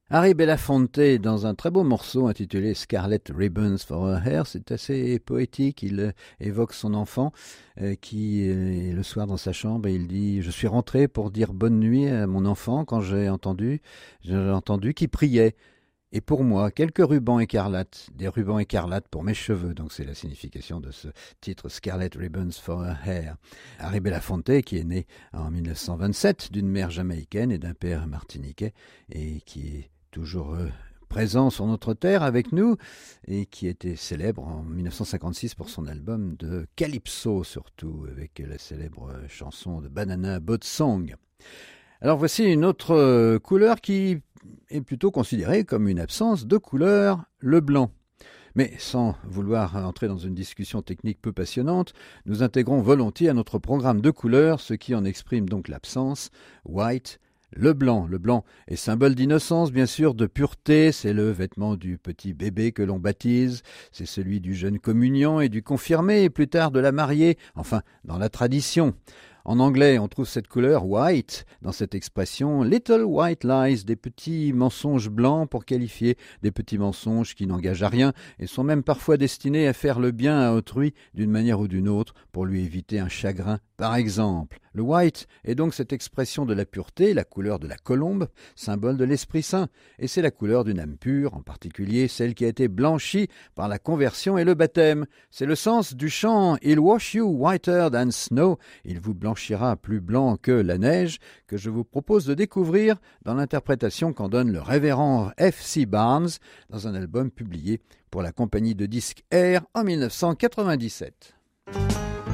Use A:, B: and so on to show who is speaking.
A: Harry Belafonte, dans un très beau morceau intitulé Scarlet Ribbons for Her Hair, c'est assez poétique. Il évoque son enfant qui est le soir dans sa chambre et il dit « Je suis rentré pour dire bonne nuit à mon enfant quand j'ai entendu qu'il priait. Et pour moi, quelques rubans écarlates, des rubans écarlates pour mes cheveux. » Donc c'est la signification de ce titre Scarlet Ribbons for Her Hair. Harry Belafonte, qui est né en 1927 d'une mère jamaïcaine et d'un père martiniquais et qui est toujours présent sur notre terre avec nous et qui était célèbre en 1956 pour son album de Calypso surtout, avec la célèbre chanson de Banana Boat Song. Alors voici une autre couleur qui est plutôt considérée comme une absence de couleur, le blanc. Mais sans vouloir entrer dans une discussion technique peu passionnante, nous intégrons volontiers à notre programme de couleurs ce qui en exprime donc l'absence, white. Le blanc est symbole d'innocence, bien sûr, de pureté, c'est le vêtement du petit bébé que l'on baptise, c'est celui du jeune communiant et du confirmé, et plus tard de la mariée, enfin, dans la tradition. En anglais, on trouve cette couleur white dans cette expression little white lies, des petits mensonges blancs pour qualifier des petits mensonges qui n'engagent à rien et sont même parfois destinés à faire le bien à autrui d'une manière ou d'une autre pour lui éviter un chagrin, par exemple. Le white est donc cette expression de la pureté, la couleur de la colombe, symbole de l'Esprit Saint, et c'est la couleur d'une âme pure, en particulier celle qui a été blanchie par la conversion et le baptême. C'est le sens du chant « He'll wash you whiter than snow », il vous blanchira plus blanc que la neige, que je vous propose de découvrir dans l'interprétation qu'en donne le révérend F.C. Barnes dans un album publié pour la compagnie de disques Air en 1997.